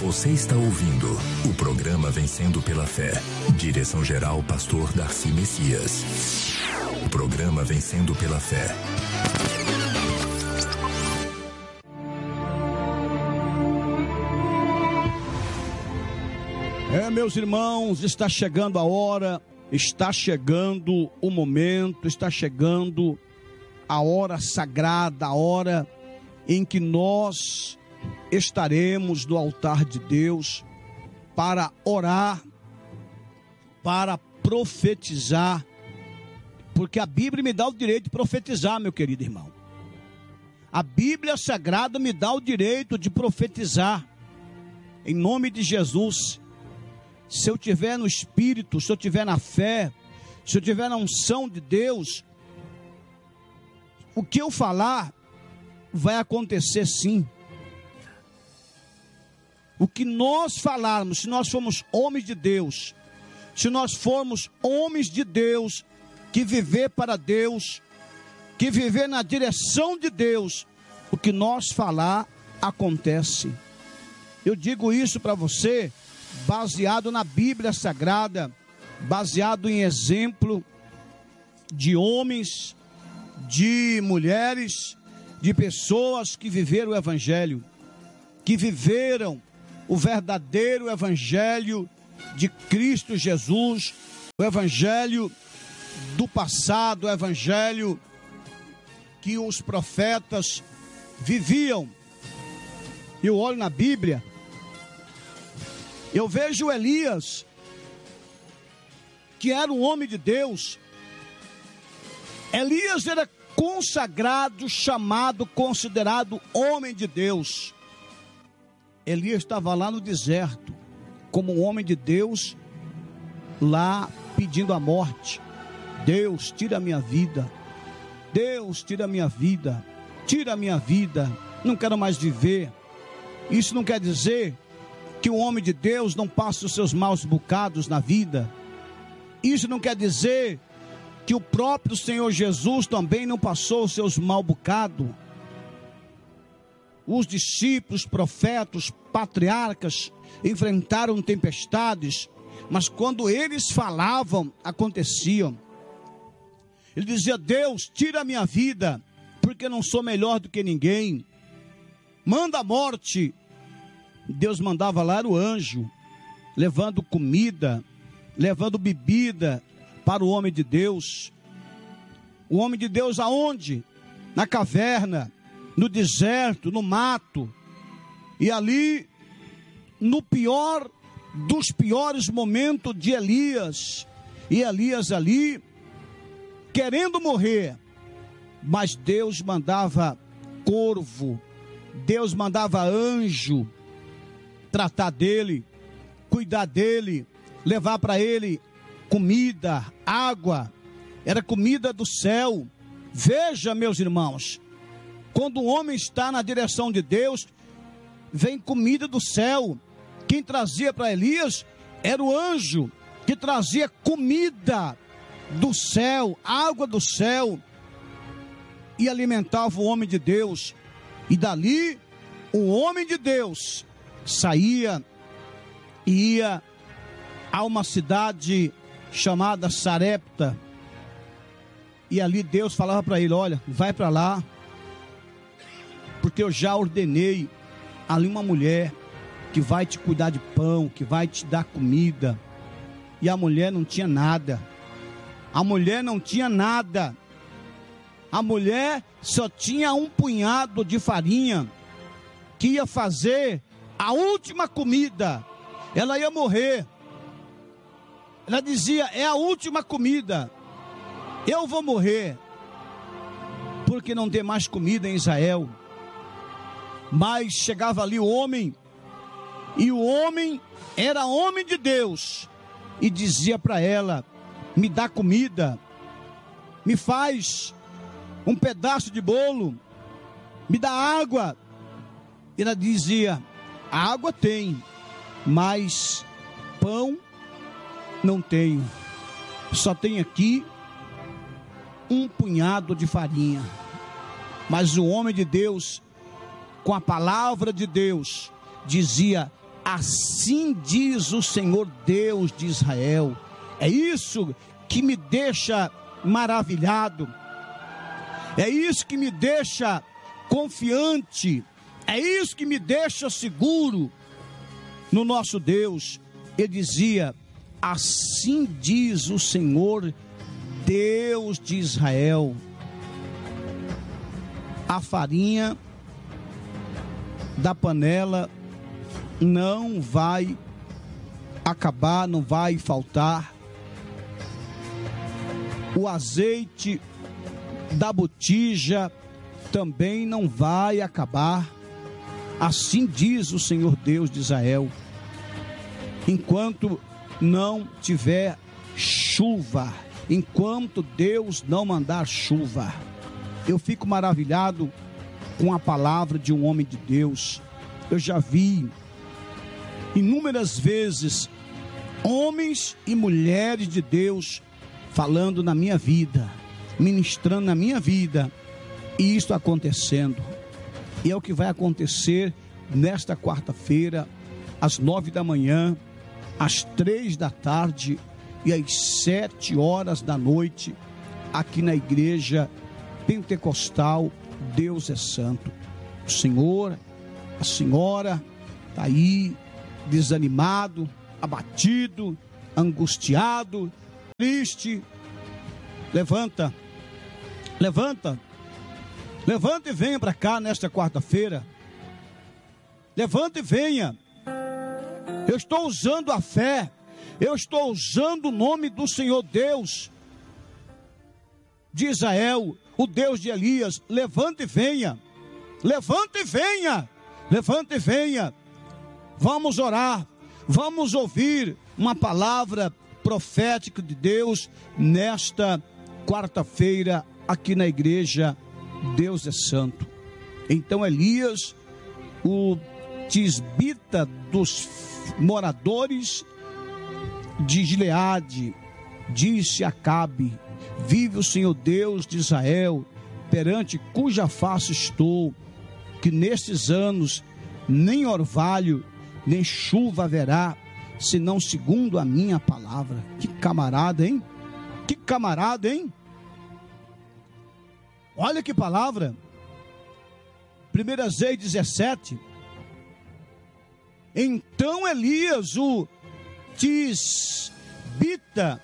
Você está ouvindo o programa Vencendo pela Fé. Direção-geral, Pastor Darcy Messias. O programa Vencendo pela Fé. Meus irmãos, está chegando a hora, está chegando o momento, está chegando a hora sagrada, a hora em que nós estaremos no altar de Deus para orar, para profetizar, porque a Bíblia me dá o direito de profetizar, meu querido irmão. A Bíblia Sagrada me dá o direito de profetizar, em nome de Jesus. Se eu tiver no Espírito, se eu tiver na fé, se eu tiver na unção de Deus, o que eu falar vai acontecer sim. O que nós falarmos, se nós formos homens de Deus, se nós formos homens de Deus, que viver para Deus, que viver na direção de Deus, o que nós falar acontece. Eu digo isso para você, baseado na Bíblia Sagrada, baseado em exemplo de homens, de mulheres, de pessoas que viveram o Evangelho, que viveram o verdadeiro Evangelho de Cristo Jesus, o Evangelho do passado, o Evangelho que os profetas viviam. Eu olho na Bíblia, eu vejo Elias, que era um homem de Deus. Elias era consagrado, chamado, considerado homem de Deus. Elias estava lá no deserto, como um homem de Deus, lá pedindo a morte. Deus, tira a minha vida. Deus, tira a minha vida. Tira a minha vida. Não quero mais viver. Isso não quer dizer que o homem de Deus não passe os seus maus bocados na vida. Isso não quer dizer que o próprio Senhor Jesus também não passou os seus maus bocados. Os discípulos, profetas, patriarcas enfrentaram tempestades, mas quando eles falavam, aconteciam. Ele dizia: Deus, tira a minha vida, porque não sou melhor do que ninguém. Manda a morte. Deus mandava lá o anjo, levando comida, levando bebida para o homem de Deus. O homem de Deus aonde? Na caverna, no deserto, no mato. E ali, no pior dos piores momentos de Elias, e Elias ali, querendo morrer, mas Deus mandava corvo, Deus mandava anjo, tratar dele, cuidar dele, levar para ele comida, água, era comida do céu. Veja, meus irmãos, quando o homem está na direção de Deus, vem comida do céu. Quem trazia para Elias era o anjo, que trazia comida do céu, água do céu, e alimentava o homem de Deus. E dali, o homem de Deus saía e ia a uma cidade chamada Sarepta, e ali Deus falava para ele: olha, vai para lá, porque eu já ordenei ali uma mulher que vai te cuidar de pão, que vai te dar comida. E a mulher não tinha nada. A mulher não tinha nada. A mulher só tinha um punhado de farinha, que ia fazer a última comida. Ela ia morrer. Ela dizia: é a última comida. Eu vou morrer, porque não tem mais comida em Israel. Mas chegava ali o homem, e o homem era homem de Deus, e dizia para ela: me dá comida, me faz um pedaço de bolo, me dá água. E ela dizia: água tem, mas pão não tenho, só tenho aqui um punhado de farinha. Mas o homem de Deus, com a palavra de Deus, dizia: assim diz o Senhor Deus de Israel. É isso que me deixa maravilhado, é isso que me deixa confiante, é isso que me deixa seguro no nosso Deus. Ele dizia: assim diz o Senhor Deus de Israel, a farinha da panela não vai acabar, não vai faltar, o azeite da botija também não vai acabar, assim diz o Senhor Deus de Israel, enquanto não tiver chuva, enquanto Deus não mandar chuva. Eu fico maravilhado com a palavra de um homem de Deus. Eu já vi inúmeras vezes homens e mulheres de Deus falando na minha vida, ministrando na minha vida, e isso acontecendo. E é o que vai acontecer nesta quarta-feira, às 9 da manhã, às 3 da tarde e às 7 horas da noite, aqui na igreja pentecostal Deus é Santo. O senhor, a senhora está aí desanimado, abatido, angustiado, triste. Levanta e venha para cá nesta quarta-feira. Levanta e venha. Eu estou usando a fé, eu estou usando o nome do Senhor Deus de Israel, o Deus de Elias. Levanta e venha, levanta e venha, levanta e venha. Vamos orar, vamos ouvir uma palavra profética de Deus nesta quarta-feira aqui na igreja Deus é Santo. Então Elias, o tisbita dos moradores de Gileade, disse a Acabe: vive o Senhor Deus de Israel, perante cuja face estou, que nestes anos nem orvalho, nem chuva haverá, senão segundo a minha palavra. Que camarada, hein? Que camarada, hein? Olha que palavra. 1 Reis 17. Então Elias, o tisbita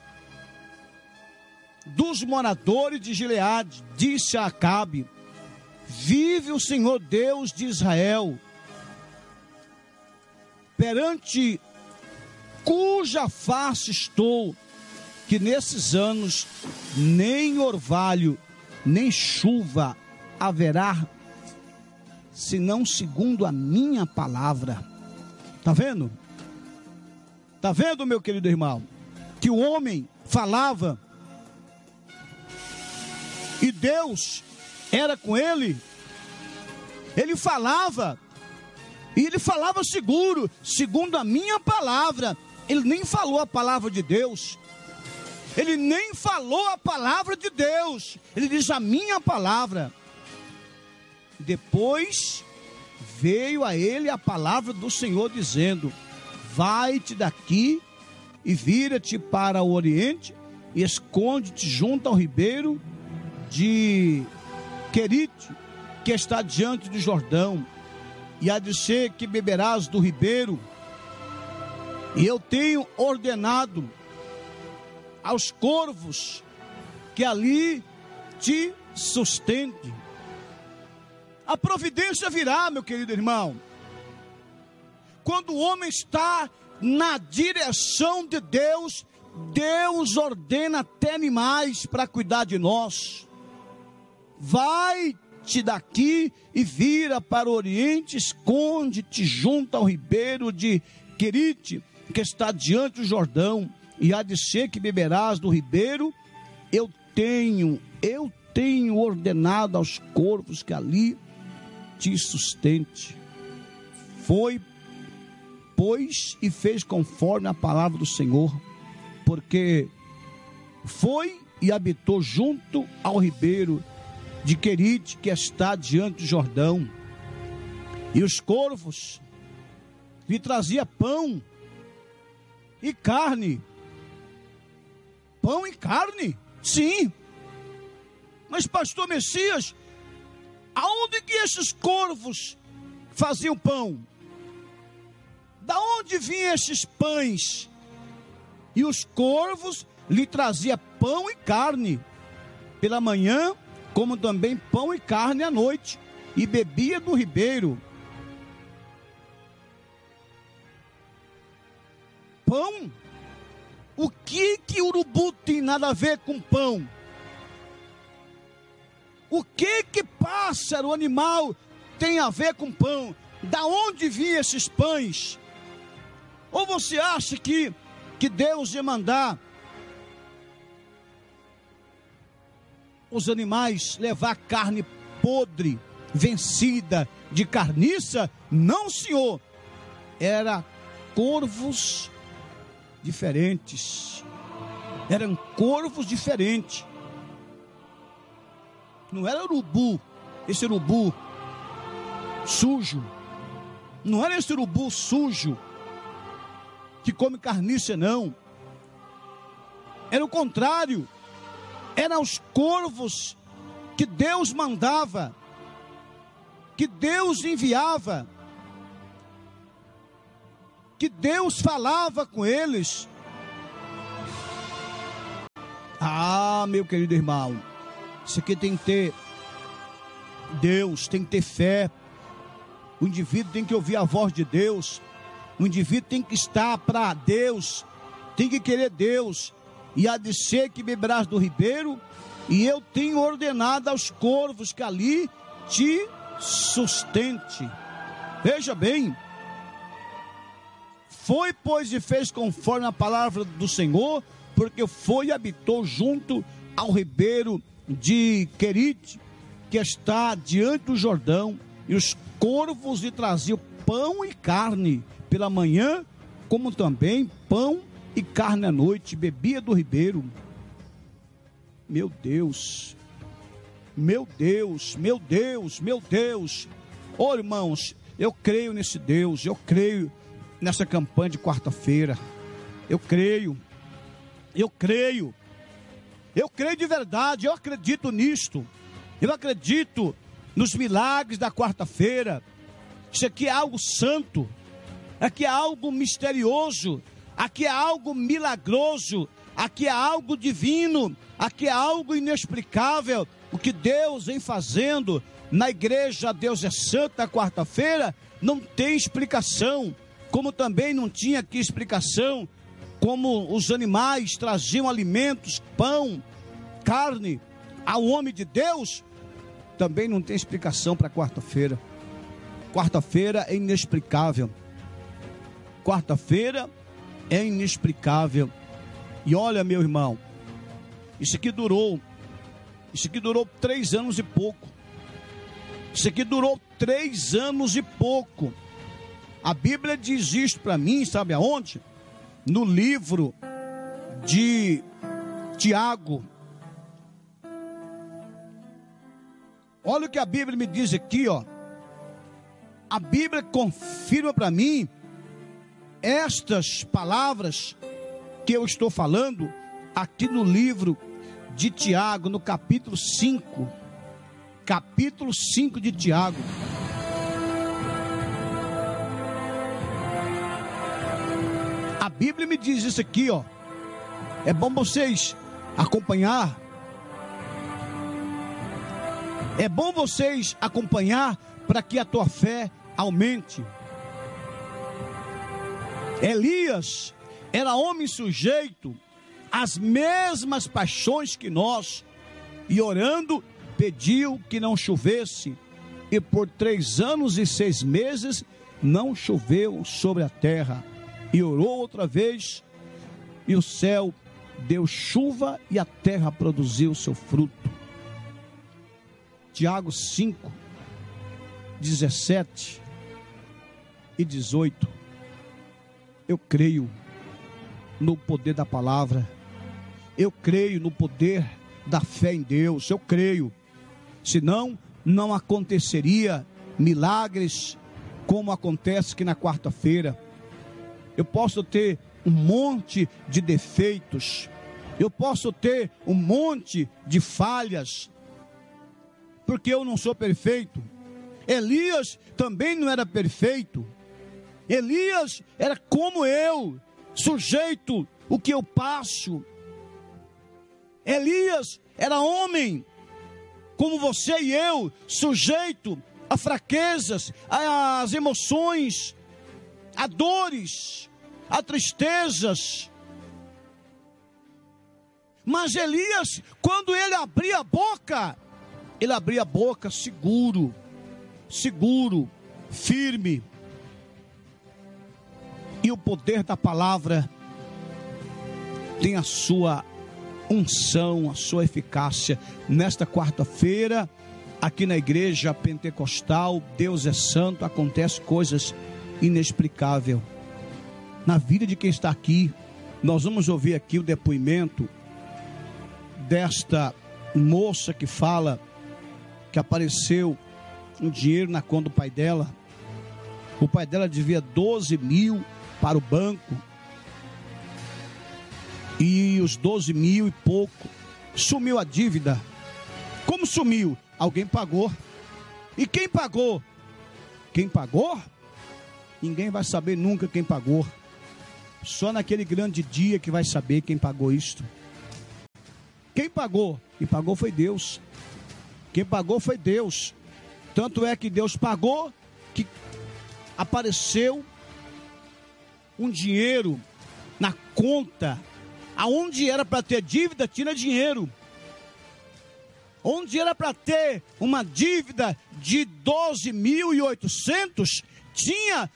dos moradores de Gileade, disse a Acabe: vive o Senhor Deus de Israel, perante cuja face estou, que nesses anos nem orvalho, nem chuva haverá, senão segundo a minha palavra. Está vendo? Está vendo, meu querido irmão? Que o homem falava e Deus era com ele. Ele falava, e ele falava seguro, segundo a minha palavra. Ele nem falou a palavra de Deus, ele nem falou a palavra de Deus, ele diz a minha palavra. Depois veio a ele a palavra do Senhor dizendo: vai-te daqui e vira-te para o oriente e esconde-te junto ao ribeiro de Querite, que está diante do Jordão, e há de ser que beberás do ribeiro, e eu tenho ordenado aos corvos que ali te sustentem. A providência virá, meu querido irmão, quando o homem está na direção de Deus. Deus ordena até animais para cuidar de nós. Vai-te daqui e vira para o oriente, esconde-te junto ao ribeiro de Querite, que está diante do Jordão, e há de ser que beberás do ribeiro. Eu tenho ordenado aos corvos que ali te sustente. Foi, pois, e fez conforme a palavra do Senhor, porque foi e habitou junto ao ribeiro de Querite, que está diante do Jordão. E os corvos lhe trazia pão e carne. Pão e carne? Sim. Mas pastor Messias, aonde que esses corvos faziam pão? Da onde vinham esses pães? E os corvos lhe traziam pão e carne pela manhã, como também pão e carne à noite, e bebia do ribeiro. Pão? O que urubu tem nada a ver com pão? O que pássaro, animal, tem a ver com pão? Da onde vinham esses pães? Ou você acha que Deus ia mandar os animais levar carne podre, vencida, de carniça? Não, senhor. Era corvos diferentes. Eram corvos diferentes. Não era urubu, esse urubu sujo. Não era esse urubu sujo que come carniça, não. Era o contrário. Eram os corvos que Deus mandava, que Deus enviava, que Deus falava com eles. Ah, meu querido irmão, isso aqui tem que ter Deus, tem que ter fé. O indivíduo tem que ouvir a voz de Deus. O indivíduo tem que estar para Deus, tem que querer Deus. E há de ser que beberás do ribeiro, e eu tenho ordenado aos corvos que ali te sustente. Veja bem, foi, pois, e fez conforme a palavra do Senhor, porque foi e habitou junto ao ribeiro de Querite, que está diante do Jordão, e os corvos lhe traziam pão e carne pela manhã, como também pão e carne à noite, bebia do ribeiro. Meu Deus, meu Deus, meu Deus, meu Deus. Oh, irmãos, eu creio nesse Deus, eu creio nessa campanha de quarta-feira. Eu creio de verdade, eu acredito nisto. Eu acredito nos milagres da quarta-feira. Isso aqui é algo santo, aqui é algo misterioso, aqui é algo milagroso, aqui é algo divino, aqui é algo inexplicável. O que Deus vem fazendo na igreja Deus é Santo na quarta-feira não tem explicação, como também não tinha aqui explicação como os animais traziam alimentos, pão, carne ao homem de Deus. Também não tem explicação para quarta-feira. Quarta-feira é inexplicável. Quarta-feira é inexplicável. E olha, meu irmão, isso aqui durou 3 anos e pouco. Isso aqui durou 3 anos e pouco. A Bíblia diz isto para mim, sabe aonde? No livro de Tiago. Olha o que a Bíblia me diz aqui, ó. A Bíblia confirma para mim estas palavras que eu estou falando aqui no livro de Tiago, no capítulo 5. Capítulo 5 de Tiago. A Bíblia me diz isso aqui, ó. É bom vocês acompanhar. É bom vocês acompanhar para que a tua fé aumente. Elias era homem sujeito às mesmas paixões que nós, e orando pediu que não chovesse, e por 3 anos e 6 meses não choveu sobre a terra. E orou outra vez, e o céu deu chuva, e a terra produziu seu fruto. Tiago 5, 17 e 18. Eu creio no poder da palavra. Eu creio no poder da fé em Deus. Eu creio. Senão, não aconteceria milagres como acontece aqui na quarta-feira. Eu posso ter um monte de defeitos, eu posso ter um monte de falhas, porque eu não sou perfeito. Elias também não era perfeito. Elias era como eu, sujeito o que eu passo. Elias era homem, como você e eu, sujeito a fraquezas, às emoções, a dores, a tristezas. Mas Elias, quando ele abria a boca seguro, firme. E o poder da palavra tem a sua unção, a sua eficácia. Nesta quarta-feira, aqui na igreja pentecostal, Deus é santo, acontece coisas inexplicáveis na vida de quem está aqui. Nós vamos ouvir aqui o depoimento desta moça que fala que apareceu um dinheiro na conta do pai dela. O pai dela devia 12 mil para o banco, e os 12 mil e pouco sumiu a dívida. Como sumiu? Alguém pagou. E quem pagou? Quem pagou? Ninguém vai saber nunca quem pagou. Só naquele grande dia que vai saber quem pagou isto. Quem pagou? Quem pagou foi Deus. Quem pagou foi Deus. Tanto é que Deus pagou, que apareceu um dinheiro na conta. Aonde era para ter dívida, tinha dinheiro. Onde era para ter uma dívida de 12.800, tinha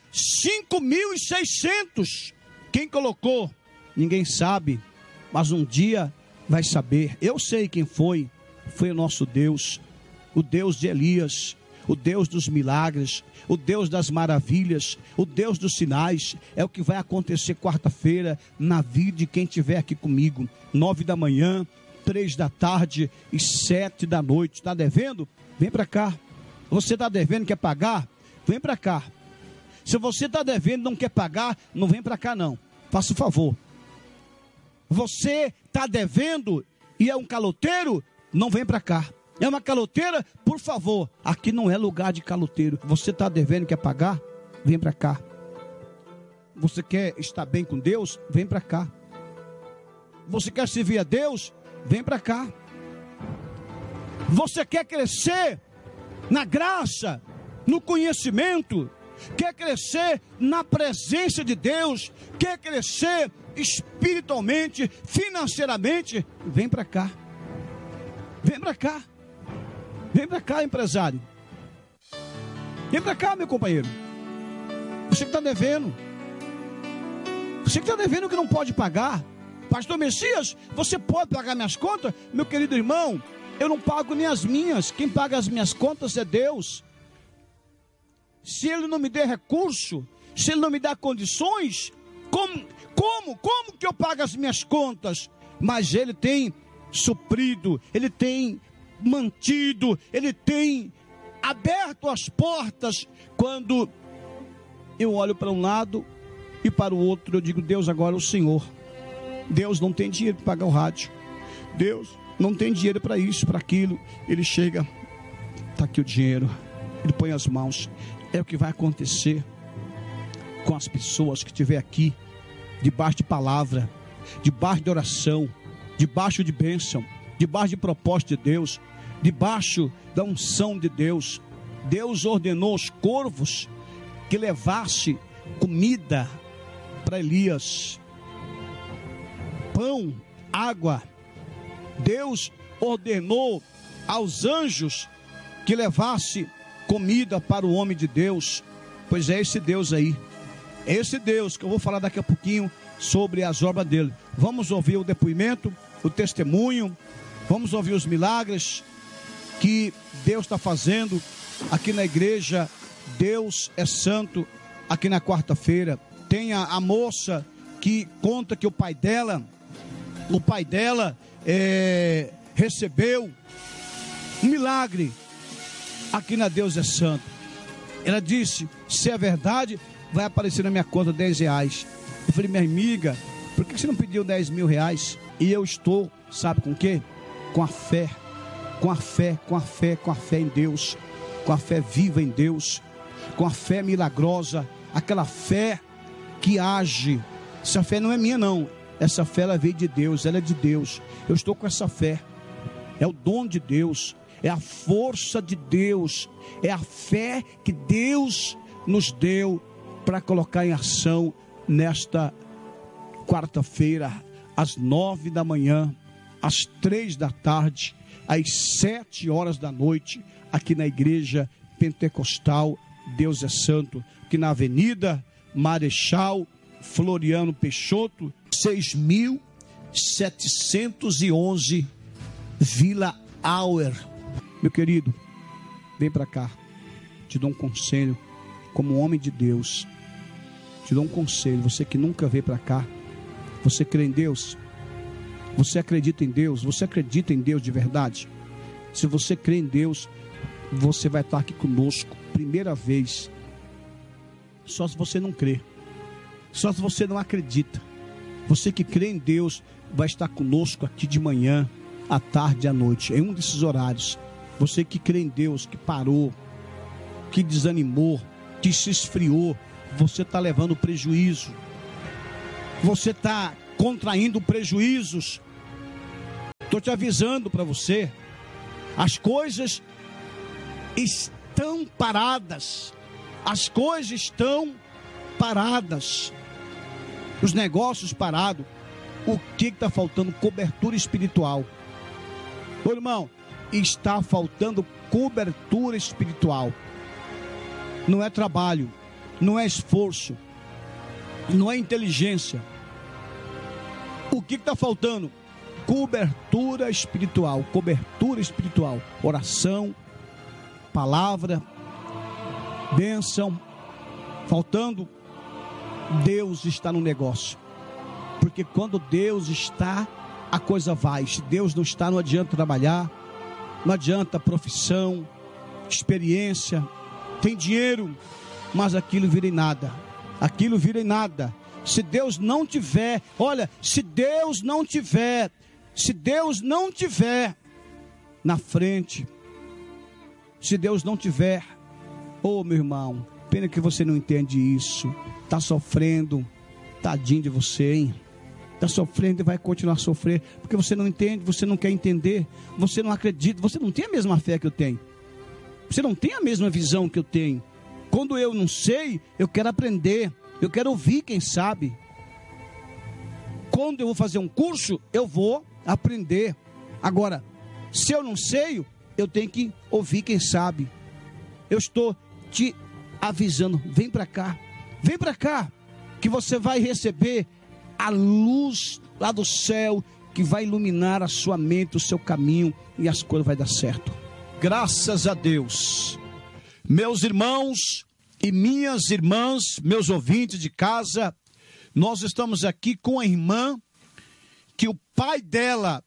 5.600. Quem colocou? Ninguém sabe, mas um dia vai saber. Eu sei quem foi. Foi o nosso Deus, o Deus de Elias, o Deus dos milagres, o Deus das maravilhas, o Deus dos sinais. É o que vai acontecer quarta-feira na vida de quem estiver aqui comigo. 9 da manhã, 3 da tarde e 7 da noite. Está devendo? Vem para cá. Você está devendo, quer pagar? Vem para cá. Se você está devendo, não quer pagar, não vem para cá não. Faça o favor. Você está devendo e é um caloteiro, não vem para cá. É uma caloteira, por favor. Aqui não é lugar de caloteiro. Você está devendo, quer pagar? Vem para cá. Você quer estar bem com Deus? Vem para cá. Você quer servir a Deus? Vem para cá. Você quer crescer na graça, no conhecimento? Quer crescer na presença de Deus? Quer crescer espiritualmente, financeiramente? Vem para cá. Vem para cá. Vem para cá, empresário. Vem para cá, meu companheiro. Você que está devendo. Você que está devendo que não pode pagar. Pastor Messias, você pode pagar minhas contas? Meu querido irmão, eu não pago nem as minhas. Quem paga as minhas contas é Deus. Se Ele não me der recurso, se Ele não me dá condições, como que eu pago as minhas contas? Mas Ele tem suprido, Ele tem mantido, Ele tem aberto as portas. Quando eu olho para um lado e para o outro, eu digo: Deus, agora é o Senhor. Deus não tem dinheiro para pagar o rádio, Deus não tem dinheiro para isso, para aquilo. Ele chega, está aqui o dinheiro, Ele põe as mãos. É o que vai acontecer com as pessoas que estiver aqui, debaixo de palavra, debaixo de oração, debaixo de bênção, debaixo de propósito de Deus, debaixo da unção de Deus. Deus ordenou aos corvos que levasse comida para Elias, pão, água. Deus ordenou aos anjos que levasse comida para o homem de Deus. Pois é esse Deus aí, é esse Deus que eu vou falar daqui a pouquinho sobre as obras dele. Vamos ouvir o depoimento, o testemunho, vamos ouvir os milagres que Deus está fazendo aqui na igreja. Deus é santo. Aqui na quarta-feira tem a moça que conta que o pai dela recebeu um milagre aqui na Deus é Santo. Ela disse, se é verdade, vai aparecer na minha conta R$10. Eu falei, minha amiga, por que você não pediu R$10.000? E eu estou, sabe com o quê? Com a fé, com a fé, com a fé, com a fé em Deus, com a fé viva em Deus, com a fé milagrosa, aquela fé que age. Essa fé não é minha não, essa fé ela veio de Deus, ela é de Deus. Eu estou com essa fé, é o dom de Deus, é a força de Deus, é a fé que Deus nos deu para colocar em ação nesta quarta-feira, às 9 da manhã, às 3 da tarde, às 7 horas da noite, aqui na Igreja Pentecostal Deus é Santo, que na Avenida Marechal Floriano Peixoto, 6.711, Vila Auer. Meu querido, vem para cá, te dou um conselho, como homem de Deus, te dou um conselho, você que nunca veio para cá, você crê em Deus? Você acredita em Deus? Você acredita em Deus de verdade? Se você crê em Deus, você vai estar aqui conosco, primeira vez. Só se você não crê, só se você não acredita. Você que crê em Deus, vai estar conosco aqui de manhã, à tarde e à noite, em um desses horários. Você que crê em Deus, que parou, que desanimou, que se esfriou, você está levando prejuízo, você está contraindo prejuízos. Estou te avisando para você, as coisas estão paradas, as coisas estão paradas, os negócios parados. O que está faltando? Cobertura espiritual. Ô irmão, está faltando cobertura espiritual. Não é trabalho, não é esforço, não é inteligência. O que está faltando? Cobertura espiritual, cobertura espiritual, oração, palavra, bênção. Faltando, Deus está no negócio, porque quando Deus está, a coisa vai. Se Deus não está, não adianta trabalhar, não adianta profissão, experiência, tem dinheiro, mas aquilo vira em nada, aquilo vira em nada. Se Deus não tiver, olha, se Deus não tiver na frente, se Deus não tiver, ô meu irmão, pena que você não entende isso, está sofrendo, tadinho de você, hein? Está sofrendo e vai continuar a sofrer, porque você não entende, você não quer entender, você não acredita, você não tem a mesma fé que eu tenho, você não tem a mesma visão que eu tenho. Quando eu não sei, eu quero aprender, eu quero ouvir quem sabe. Quando eu vou fazer um curso, eu vou aprender. Agora, se eu não sei, eu tenho que ouvir quem sabe. Eu estou te avisando, vem para cá, que você vai receber a luz lá do céu, que vai iluminar a sua mente, o seu caminho, e as coisas vai dar certo. Graças a Deus. Meus irmãos e minhas irmãs, meus ouvintes de casa, nós estamos aqui com a irmã que o pai dela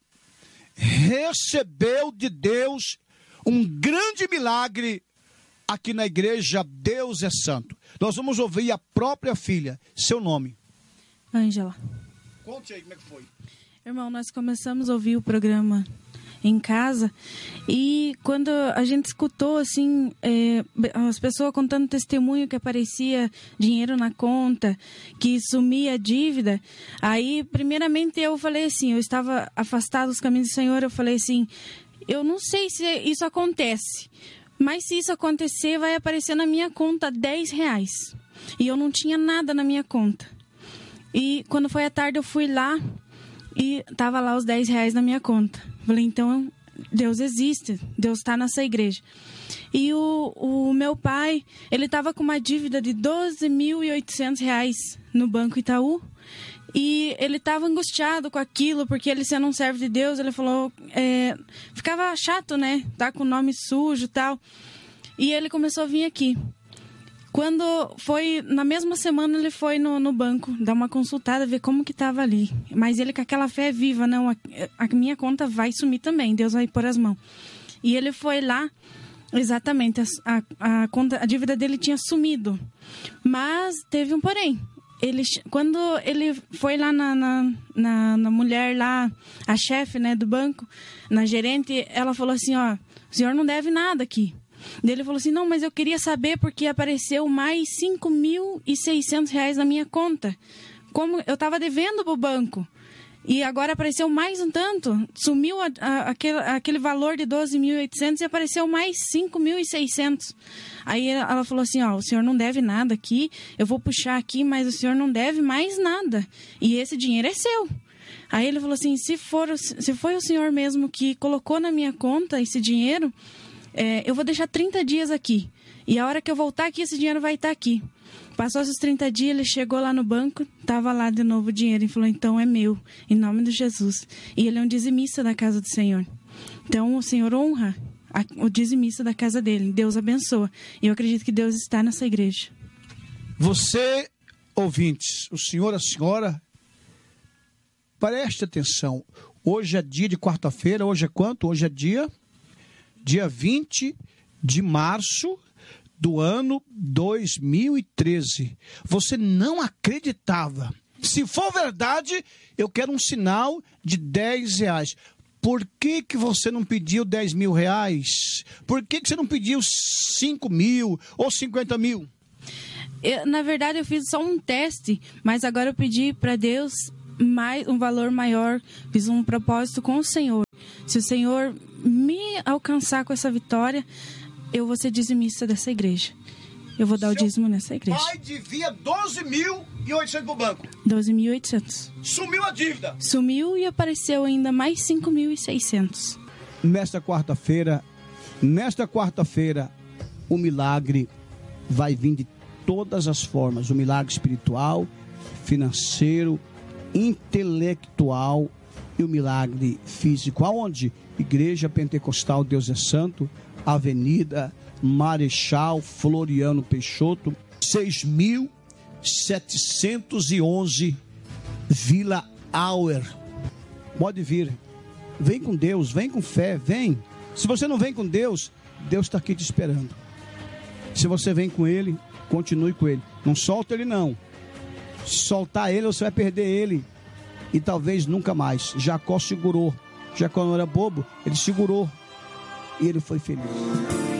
recebeu de Deus um grande milagre aqui na igreja Deus é Santo. Nós vamos ouvir a própria filha. Seu nome? Ângela. Conte aí como é que foi. Irmão, nós começamos a ouvir o programa em casa, e quando a gente escutou assim, as pessoas contando testemunho que aparecia dinheiro na conta, que sumia a dívida, aí primeiramente eu falei assim, eu estava afastado dos caminhos do Senhor, eu falei assim, eu não sei se isso acontece, mas se isso acontecer, vai aparecer na minha conta R$10, e eu não tinha nada na minha conta. E quando foi à tarde eu fui lá e tava lá os R$10 na minha conta. Falei, então Deus existe, Deus está nessa igreja. E o meu pai, ele estava com uma dívida de R$12.800 no Banco Itaú. E ele estava angustiado com aquilo, porque ele sendo um servo de Deus, ele falou, ficava chato, né? Tá com o nome sujo e tal. E ele começou a vir aqui. Quando foi, na mesma semana, ele foi no banco, dar uma consultada, ver como que estava ali. Mas ele com aquela fé viva, não, a minha conta vai sumir também, Deus vai pôr as mãos. E ele foi lá Exatamente, a dívida dele tinha sumido. Mas teve um porém. Quando ele foi lá na mulher lá, a chefe, né, do banco, na gerente, ela falou assim, ó, o senhor não deve nada aqui. Daí ele falou assim, não, mas eu queria saber porque apareceu mais R$5.600 na minha conta. Como eu estava devendo para o banco. E agora apareceu mais um tanto, sumiu aquele valor de 12.800 e apareceu mais 5.600. Aí ela falou assim, ó, o senhor não deve nada aqui, eu vou puxar aqui, mas o senhor não deve mais nada. E esse dinheiro é seu. Aí ele falou assim, se foi o senhor mesmo que colocou na minha conta esse dinheiro, eu vou deixar 30 dias aqui. E a hora que eu voltar aqui, esse dinheiro vai estar aqui. Passou esses 30 dias, ele chegou lá no banco, estava lá de novo o dinheiro e falou, então é meu, em nome de Jesus. E ele é um dizimista da casa do Senhor. Então o Senhor honra o dizimista da casa dele. Deus abençoa. E eu acredito que Deus está nessa igreja. Você, ouvintes, o senhor, a senhora, preste atenção. Hoje é dia de quarta-feira, hoje é quanto? Hoje é dia 20 de março do ano 2013. Você não acreditava. Se for verdade, eu quero um sinal de R$10. Por que você não pediu R$10.000? Por que você não pediu 5.000 ou 50.000? Na verdade, eu fiz só um teste, mas agora eu pedi para Deus um valor maior. Fiz um propósito com o Senhor. Se o Senhor me alcançar com essa vitória, eu vou ser dizimista dessa igreja. Eu vou dar o dízimo nessa igreja. Pai devia 12.800 pro banco. 12.800. Sumiu a dívida. Sumiu e apareceu ainda mais 5.600. Nesta quarta-feira, o milagre vai vir de todas as formas. O milagre espiritual, financeiro, intelectual e o milagre físico. Aonde? Igreja Pentecostal Deus é Santo, Avenida Marechal Floriano Peixoto, 6.711, Vila Auer. Pode vir. Vem com Deus, vem com fé, vem. Se você não vem com Deus, Deus está aqui te esperando. Se você vem com Ele, continue com Ele. Não solta Ele não. Se soltar Ele, você vai perder Ele. E talvez nunca mais. Jacó segurou. Jacó não era bobo, ele segurou. E ele foi feliz.